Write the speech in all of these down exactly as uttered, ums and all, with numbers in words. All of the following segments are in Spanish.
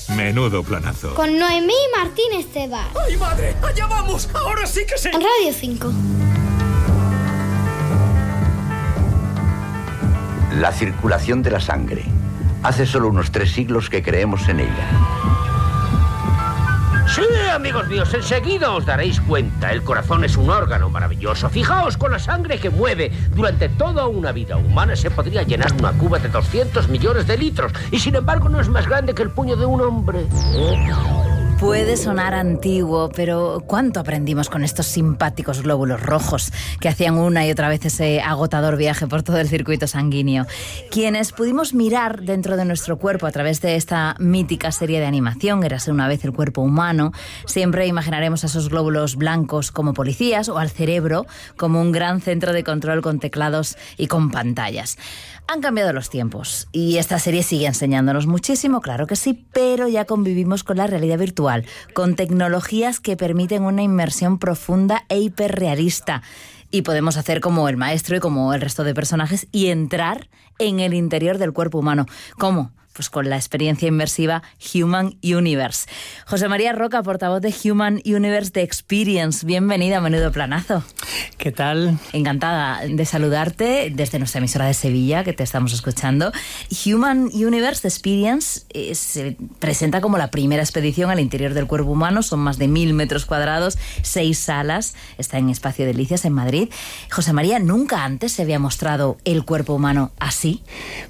Menudo planazo. Con Noemí Martínez Ceba. ¡Ay, madre! ¡Allá vamos! ¡Ahora sí que se... En Radio cinco. La circulación de la sangre. Hace solo unos tres siglos que creemos en ella. Sí, amigos míos, enseguida os daréis cuenta. El corazón es un órgano maravilloso. Fijaos, con la sangre que mueve durante toda una vida humana se podría llenar una cuba de doscientos millones de litros. Y sin embargo no es más grande que el puño de un hombre. ¿Eh? Puede sonar antiguo, pero ¿cuánto aprendimos con estos simpáticos glóbulos rojos que hacían una y otra vez ese agotador viaje por todo el circuito sanguíneo? Quienes pudimos mirar dentro de nuestro cuerpo a través de esta mítica serie de animación, Érase una vez el cuerpo humano, siempre imaginaremos a esos glóbulos blancos como policías o al cerebro como un gran centro de control con teclados y con pantallas. Han cambiado los tiempos y esta serie sigue enseñándonos muchísimo, claro que sí, pero ya convivimos con la realidad virtual, con tecnologías que permiten una inmersión profunda e hiperrealista. Y podemos hacer como el maestro y como el resto de personajes y entrar en el interior del cuerpo humano. ¿Cómo? Pues con la experiencia inmersiva Human Universe. José María Roca, portavoz de Human Universe The Experience. Bienvenida a Menudo Planazo. ¿Qué tal? Encantada de saludarte desde nuestra emisora de Sevilla, que te estamos escuchando. Human Universe The Experience eh, se presenta como la primera expedición al interior del cuerpo humano. Son más de mil metros cuadrados, seis salas. Está en Espacio Delicias, en Madrid. José María, ¿nunca antes se había mostrado el cuerpo humano así?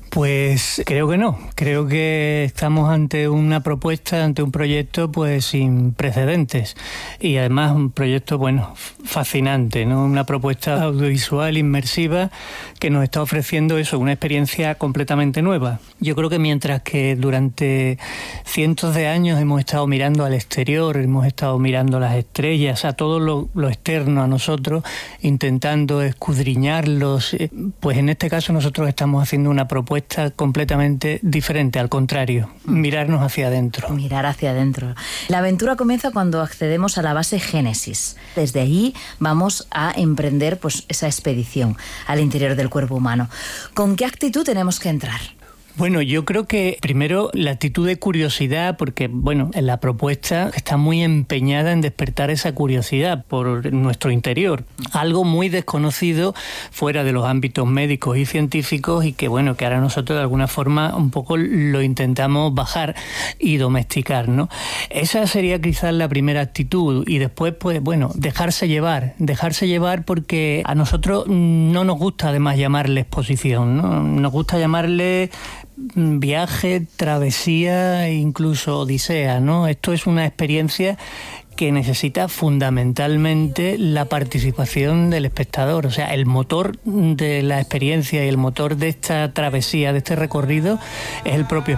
Pues creo que no. Creo que estamos ante una propuesta, ante un proyecto pues sin precedentes. Y además un proyecto, bueno, fascinante, ¿no? Una propuesta audiovisual inmersiva que nos está ofreciendo eso, una experiencia completamente nueva. Yo creo que mientras que durante cientos de años hemos estado mirando al exterior, hemos estado mirando las estrellas, a todo lo, lo externo a nosotros, intentando escudriñarlos, pues en este caso nosotros estamos haciendo una propuesta completamente diferente, al contrario, mirarnos hacia adentro. Mirar hacia adentro. La aventura comienza cuando accedemos a la base Génesis. Desde ahí vamos a emprender pues esa expedición al interior del cuerpo humano. ¿Con qué actitud tenemos que entrar? Bueno, yo creo que primero la actitud de curiosidad, porque bueno, en la propuesta está muy empeñada en despertar esa curiosidad por nuestro interior, algo muy desconocido fuera de los ámbitos médicos y científicos y que bueno, que ahora nosotros de alguna forma un poco lo intentamos bajar y domesticar, ¿no? Esa sería quizás la primera actitud y después pues bueno, dejarse llevar, dejarse llevar porque a nosotros no nos gusta además llamarle exposición, ¿no? Nos gusta llamarle viaje, travesía e incluso odisea, ¿no? Esto es una experiencia que necesita fundamentalmente la participación del espectador. O sea, el motor de la experiencia y el motor de esta travesía, de este recorrido, es el propio